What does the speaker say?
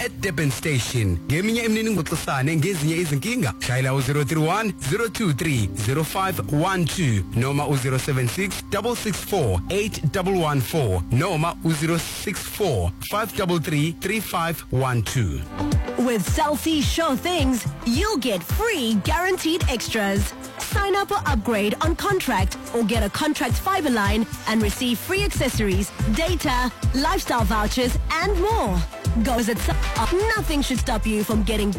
at Durban Station. Ngeminye imininingwane ngoxisane ngezinye izinkinga. Shayela u031 023 0512 noma u076 664 8114 noma u064 533 3512. With Cell C Show Things, you'll get free guaranteed extras. Sign up or upgrade on contract or get a contract fiber line and receive free accessories, data, lifestyle vouchers and more. Goes at Nothing should stop you from getting